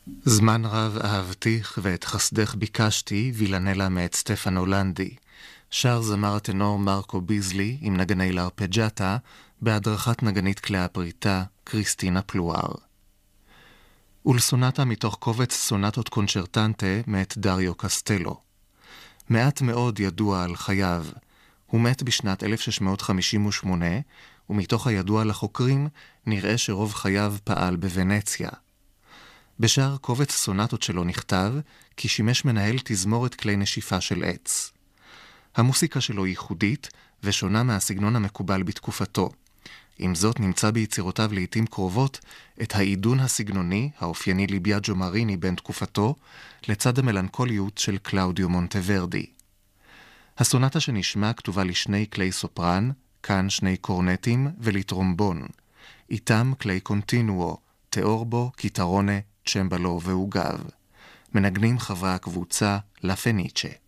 זמן רב אהבתיך ואת חסדך ביקשתי, וילנלה מאת סטפן הולנדי. שר זמר הטנור מרקו ביזלי עם נגני לארפג'אטה, בהדרכת נגנית כלי הפריטה קריסטינה פלואר. ולסונטה מתוך קובץ סונטות קונצ'רטנטה מאת דריו קסטלו. מעט מאוד ידוע על חייו. הוא מת בשנת 1658, ומתוך הידוע לחוקרים נראה שרוב חייו פעל בוונציה. בשאר קובץ סונטות שלו נכתב כי שימש מנהל תזמורת כלי נשיפה של עץ. המוסיקה שלו ייחודית ושונה מהסגנון המקובל בתקופתו. עם זאת נמצא ביצירותיו לעתים קרובות את העידון הסגנוני האופייני לביאג'ו מריני בן תקופתו, לצד המלנכוליות של קלאודיו מונטוורדי. הסונטה שנשמע כתובה לשני כלי סופרן, כאן שני קורנטים ולטרומבון. איתם כלי קונטינואו, תיאורבו, קיטרונה, צ'מבלו ועוגב. מנגנים חברי הקבוצה לה פניצ'ה.